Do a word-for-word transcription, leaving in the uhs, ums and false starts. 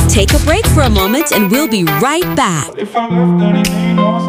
Take a break for a moment and we'll be right back. If I left, then it ain't no